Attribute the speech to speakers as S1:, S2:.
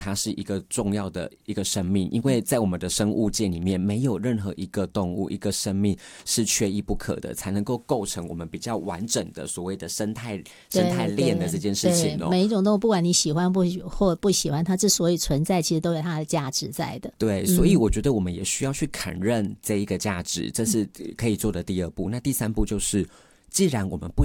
S1: 它是一个重要的一个生命，因为在我们的生物界里面，没有任何一个动物、一个生命是缺一不可的，才能够构成我们比较完整的所谓的生态链的这件事情哦。
S2: 每一种动物，不管你喜欢或不喜欢，它之所以存在，其实都有它的价值在的。
S1: 对，所以我觉得我们也需要去肯认这一个价值，这是可以做的第二步。那第三步就是，既然我们不